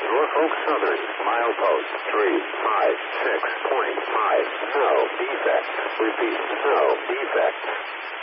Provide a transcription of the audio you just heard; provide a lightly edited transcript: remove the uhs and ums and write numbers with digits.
Norfolk Southern, milepost 356.5. No defect. Repeat, no defect.